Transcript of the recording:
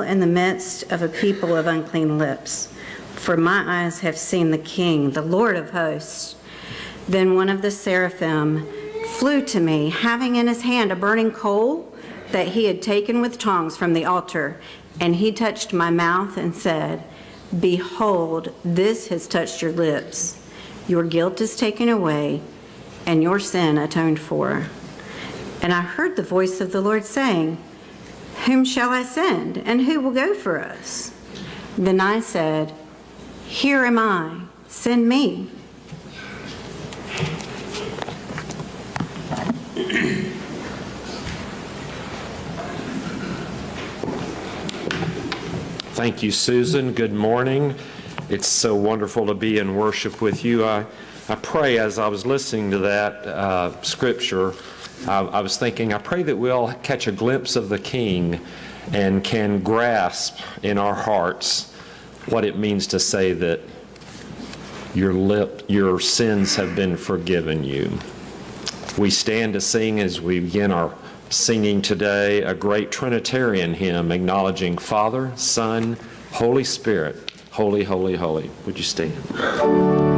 in the midst of a people of unclean lips, for my eyes have seen the King, the Lord of hosts. Then one of the seraphim flew to me, having in his hand a burning coal that he had taken with tongs from the altar, and he touched my mouth and said, "Behold, this has touched your lips. Your guilt is taken away, and your sin atoned for." And I heard the voice of the Lord saying, "Whom shall I send, and who will go for us?" Then I said, "Here am I, send me." Thank you, Susan. Good morning. It's so wonderful to be in worship with you. I pray as I was listening to that scripture, I was thinking, I pray that we'll catch a glimpse of the King and can grasp in our hearts what it means to say that your sins have been forgiven you. We stand to sing as we begin our singing today a great Trinitarian hymn acknowledging Father, Son, Holy Spirit, holy, holy, holy. Would you stand?